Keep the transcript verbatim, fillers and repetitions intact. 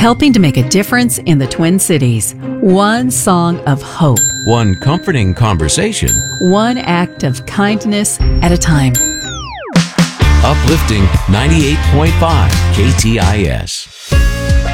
helping to make a difference in the Twin Cities. One song of hope. One comforting conversation. One act of kindness at a time. Uplifting ninety-eight point five K T I S.